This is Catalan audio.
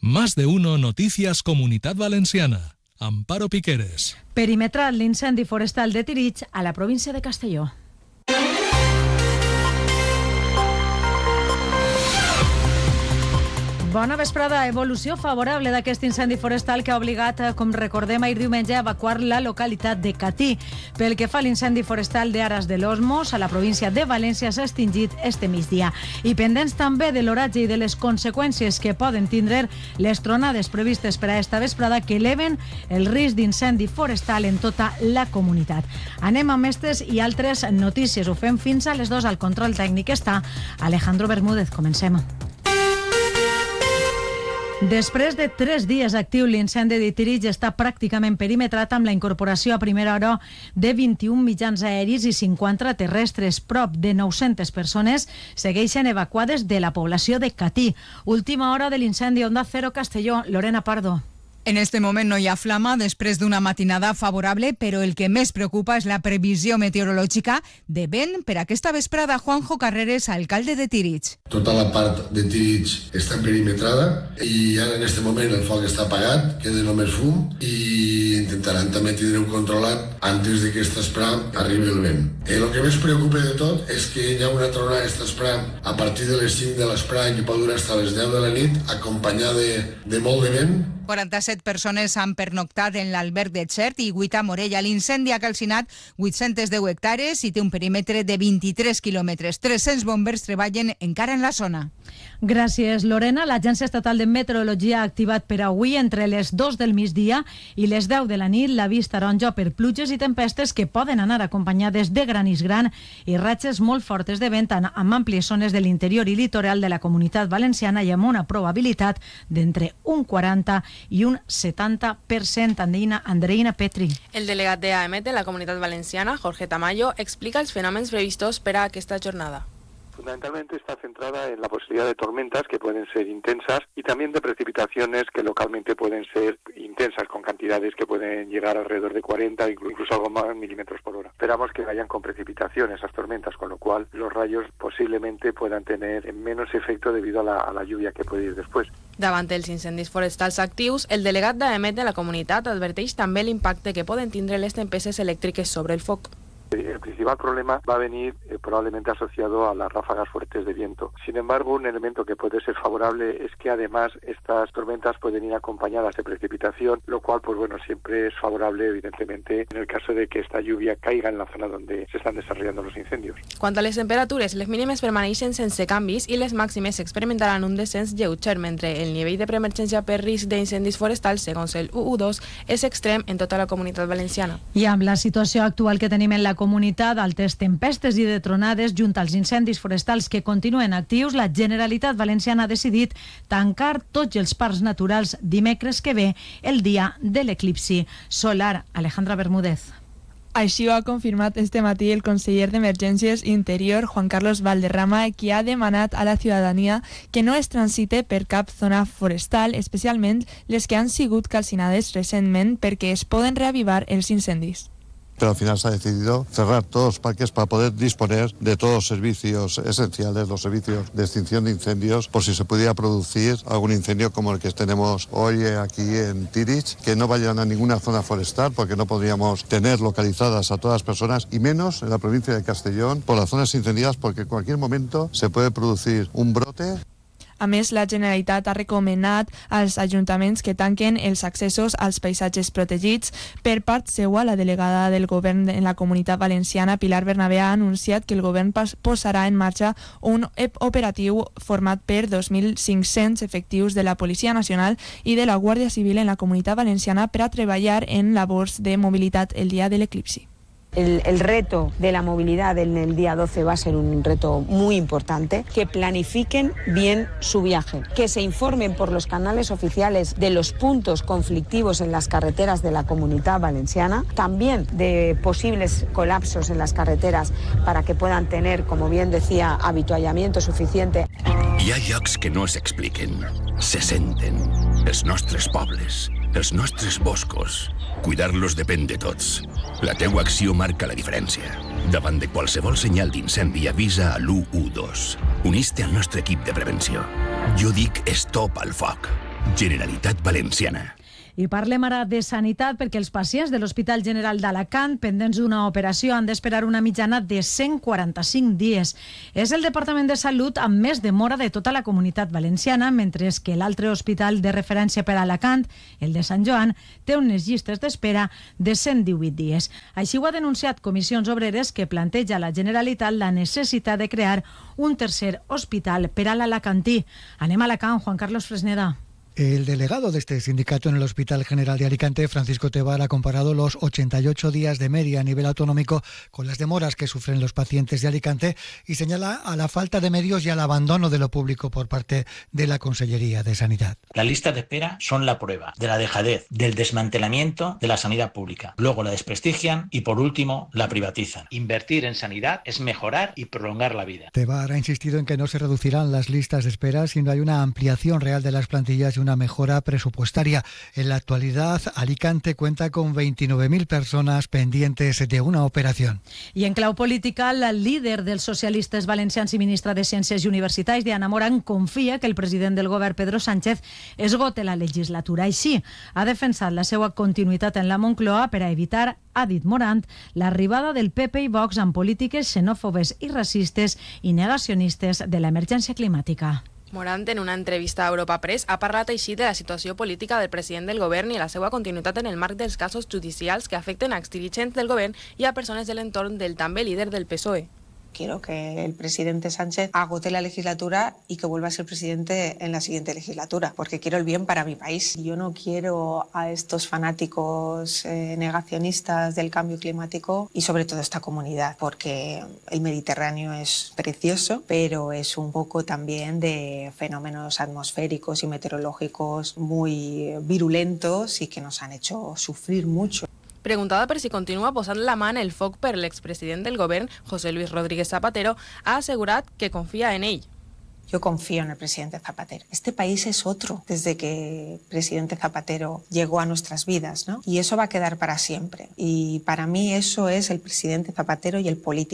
Más de uno Noticias Comunitat Valenciana. Amparo Piqueres. Perimetral l'incendi forestal de Tirich a la província de Castelló. Bona vesprada. Evolució favorable d'aquest incendi forestal que ha obligat, com recordem, ahir diumenge a evacuar la localitat de Catí. Pel que fa a l'incendi forestal d'Aras de l'Osmos, a la província de València s'ha extingit este migdia. I pendents també de l'oratge i de les conseqüències que poden tindre les tronades previstes per a esta vesprada que eleven el risc d'incendi forestal en tota la comunitat. Anem amb aquestes i altres notícies. Ho fem fins a les 2. Al control tècnic està Alejandro Bermúdez. Comencem. Després de 3 dies actiu, l'incendi de Tirich està pràcticament perimetrat amb la incorporació a primera hora de 21 mitjans aeris i 50 terrestres. Prop de 900 persones segueixen evacuades de la població de Catí. Última hora de l'incendi, Onda Cero Castelló. Lorena Pardo. En este moment no hi ha flama després d'una matinada favorable, però el que més preocupa és la previsió meteorològica de vent per aquesta vesprada. Juanjo Carreres, alcalde de Tirich. Tota la part de Tirich està perimetrada i ara en este moment el foc està apagat, queda només fum i intentaran també tindre-ho controlat antes de que aquesta espra arribi el vent. El que més preocupa de tot és que hi ha una tronada d'esta espra a partir de les 5 de l'espra i que pot durar fins a les 10 de la nit, acompanyada de molt de vent. 47 persones han pernoctat en l'alberg de Xert i 8 a Morella. L'incendi ha calcinat 810 hectàrees i té un perímetre de 23 quilòmetres. 300 bombers treballen encara en la zona. Gràcies, Lorena. L'Agència Estatal de Meteorologia ha activat per avui entre les 2 del migdia i les 10 de la nit l'avís taronja per pluges i tempestes que poden anar acompanyades de granís gran i ratxes molt fortes de vent amb àmplies zones de l'interior i litoral de la comunitat valenciana i amb una probabilitat d'entre un 40 i un 70%. Andreina Petri. El delegat de AEMET de la Comunitat Valenciana, Jorge Tamayo, explica els fenòmens previstos per a aquesta jornada. Fundamentalmente está centrada en la posibilidad de tormentas que pueden ser intensas y también de precipitaciones que localmente pueden ser intensas, con cantidades que pueden llegar alrededor de 40, incluso algo más milímetros por hora. Esperamos que vayan con precipitación esas tormentas, con lo cual los rayos posiblemente puedan tener menos efecto debido a la lluvia que puede ir después. Davant els incendis forestals actius, el delegat d'AEMET de la comunitat adverteix també l'impacte que poden tindre les tempestes elèctriques sobre el foc. El principal problema va a venir probablemente asociado a las ráfagas fuertes de viento. Sin embargo, un elemento que puede ser favorable es que además estas tormentas pueden ir acompañadas de precipitación, lo cual pues bueno, siempre es favorable evidentemente en el caso de que esta lluvia caiga en la zona donde se están desarrollando los incendios. Quant a les temperatures, les mínimes permaneixen sense canvis i les màximes experimentaran un descens lleuger, mentre el nivell de preemergència per risc d'incendis forestals, segons el UU2, és extrem en tota la comunitat valenciana. I amb la situació actual que tenim en la comunitat, altes tempestes i de tronades junt als incendis forestals que continuen actius, la Generalitat Valenciana ha decidit tancar tots els parcs naturals dimecres que ve, el dia de l'eclipsi solar. Alejandra Bermúdez. Així ho ha confirmat este matí el conseller d'Emergències Interior, Juan Carlos Valderrama, qui ha demanat a la ciutadania que no es transite per cap zona forestal, especialment les que han sigut calcinades recentment perquè es poden reavivar els incendis. Pero al final se ha decidido cerrar todos los parques para poder disponer de todos los servicios esenciales, los servicios de extinción de incendios, por si se pudiera producir algún incendio como el que tenemos hoy aquí en Tirich, que no vayan a ninguna zona forestal porque no podríamos tener localizadas a todas las personas, y menos en la provincia de Castellón por las zonas incendiadas, porque en cualquier momento se puede producir un brote. A més, la Generalitat ha recomanat als ajuntaments que tanquen els accessos als paisatges protegits. Per part seua, la delegada del govern en la Comunitat Valenciana, Pilar Bernabé, ha anunciat que el govern posarà en marxa un operatiu format per 2.500 efectius de la Policia Nacional i de la Guàrdia Civil en la Comunitat Valenciana per a treballar en labors de mobilitat el dia de l'eclipsi. El reto de la movilidad en el día 12 va a ser un reto muy importante, que planifiquen bien su viaje, que se informen por los canales oficiales de los puntos conflictivos en las carreteras de la Comunitat Valenciana, también de posibles colapsos en las carreteras para que puedan tener, como bien decía, avituallamiento suficiente. Hi ha llocs que no s'expliquen, se senten. Els nostres pobles, els nostres boscos. Cuidar-los depèn de tots. La teua acció marca la diferència. Davant de qualsevol senyal d'incendi, avisa a l'112. Unís-te al nostre equip de prevenció. Jo dic stop al foc. Generalitat Valenciana. I parlem ara de sanitat perquè els pacients de l'Hospital General d'Alacant pendents d'una operació han d'esperar una mitjana de 145 dies. És el Departament de Salut amb més demora de tota la Comunitat Valenciana, mentre que l'altre hospital de referència per a Alacant, el de Sant Joan, té unes llistes d'espera de 118 dies. Així ho ha denunciat Comissions Obreres, que planteja a la Generalitat la necessitat de crear un tercer hospital per a l'alacantí. Anem a Alacant, Juan Carlos Fresneda. El delegado de este sindicato en el Hospital General de Alicante, Francisco Tebar, ha comparado los 88 días de media a nivel autonómico con las demoras que sufren los pacientes de Alicante y señala a la falta de medios y al abandono de lo público por parte de la Consellería de Sanidad. Las listas de espera son la prueba de la dejadez, del desmantelamiento de la sanidad pública. Luego la desprestigian y, por último, la privatizan. Invertir en sanidad es mejorar y prolongar la vida. Tebar ha insistido en que no se reducirán las listas de espera, sino hay una ampliación real de las plantillas y una mejora presupuestaria. En la actualidad, Alicante cuenta con 29.000 personas pendientes de una operación. I en clau política, la líder dels socialistes valencians i ministra de Ciències i Universitats, Diana Morán, confia que el president del govern, Pedro Sánchez, esgote la legislatura. Així, ha defensat la seva continuïtat en la Moncloa per a evitar, ha dit Morán, l'arribada del PP i Vox amb polítiques xenòfobes i racistes i negacionistes de l'emergència climàtica. Morant, en una entrevista a Europa Press, ha parlat així de la situació política del president del govern i la seva continuïtat en el marc dels casos judicials que afecten a exdirigents del govern i a persones de l'entorn del també líder del PSOE. Quiero que el presidente Sánchez agote la legislatura y que vuelva a ser presidente en la siguiente legislatura, porque quiero el bien para mi país. Yo no quiero a estos fanáticos negacionistas del cambio climático y sobre todo esta comunidad, porque el Mediterráneo es precioso, pero es un poco también de fenómenos atmosféricos y meteorológicos muy virulentos y que nos han hecho sufrir mucho. Preguntada per si continua posant la mà en el foc per l'expresident del govern, José Luis Rodríguez Zapatero, ha assegurat que confia en ell. Yo confío en el presidente Zapatero. Este país es otro desde que el presidente Zapatero llegó a nuestras vidas, ¿no? Y eso va a quedar para siempre. Y para mí eso es el presidente Zapatero y el político.